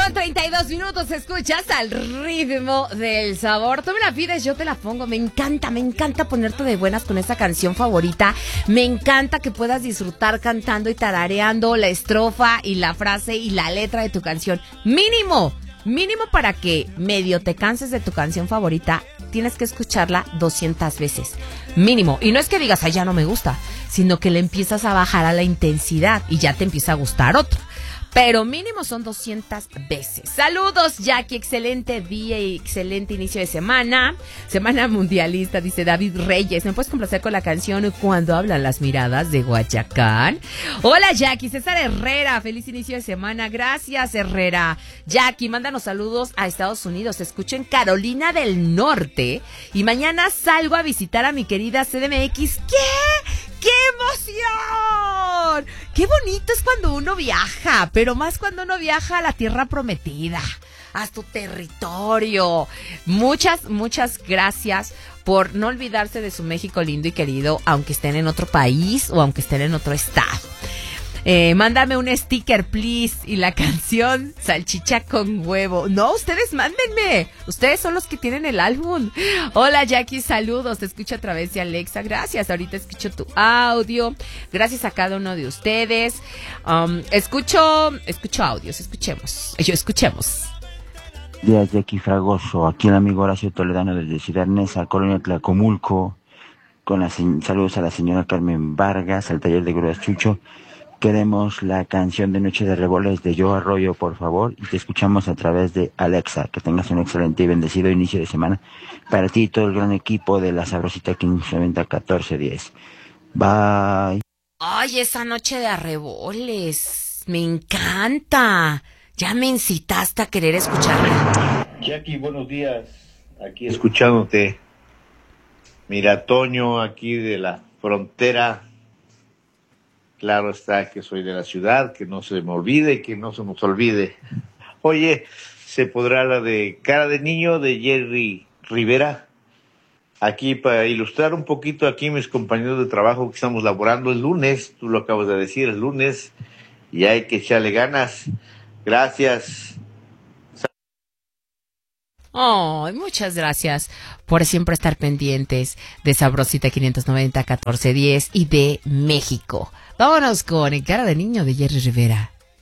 1:32, escuchas al ritmo del sabor. Tú me la pides, yo te la pongo. Me encanta ponerte de buenas con esa canción favorita. Me encanta que puedas disfrutar cantando y tarareando la estrofa y la frase y la letra de tu canción. Mínimo para que medio te canses de tu canción favorita, tienes que escucharla 200 veces. Mínimo. Y no es que digas, ay, ya no me gusta, sino que le empiezas a bajar a la intensidad y ya te empieza a gustar otro. Pero mínimo son 200 veces. Saludos, Jackie. Excelente día y excelente inicio de semana. Semana mundialista, dice David Reyes. ¿Me puedes complacer con la canción Cuando hablan las miradas de Guayacán? Hola, Jackie. César Herrera. Feliz inicio de semana. Gracias, Herrera. Jackie, mándanos saludos a Estados Unidos. Escucho en Carolina del Norte. Y mañana salgo a visitar a mi querida CDMX. ¡Qué emoción! ¡Qué bonito es cuando uno viaja! Pero más cuando uno viaja a la tierra prometida, a tu territorio. Muchas gracias por no olvidarse de su México lindo y querido, aunque estén en otro país o aunque estén en otro estado. Mándame un sticker, please. Y la canción Salchicha con Huevo. No, ustedes mándenme. Ustedes son los que tienen el álbum. Hola, Jackie, saludos. Te escucho a través de Alexa. Gracias. Ahorita escucho tu audio. Gracias a cada uno de ustedes. Escucho audios. Escuchemos. Días, Jackie Fragoso. Aquí el amigo Horacio Toledano desde Ciudad Neza, Colonia Tlacomulco. Saludos a la señora Carmen Vargas, al taller de grúas Chucho. Queremos la canción de Noche de Revoles de Yo Arroyo, por favor, y te escuchamos a través de Alexa. Que tengas un excelente y bendecido inicio de semana para ti y todo el gran equipo de la Sabrosita 1590-1410. Bye. Ay, esa Noche de Arreboles, me encanta. Ya me incitaste a querer escucharla. Jackie, buenos días. Aquí escuchándote. Mira, Toño, aquí de la frontera. Claro está que soy de la ciudad, que no se me olvide y que no se nos olvide. Oye, ¿se podrá la de Cara de Niño de Jerry Rivera? Aquí para ilustrar un poquito aquí mis compañeros de trabajo que estamos laborando el lunes, tú lo acabas de decir, el lunes, y hay que echarle ganas. Gracias. Oh, muchas gracias por siempre estar pendientes de Sabrosita 590-1410 y de México. Vámonos con Cara de Niño de Jerry Rivera.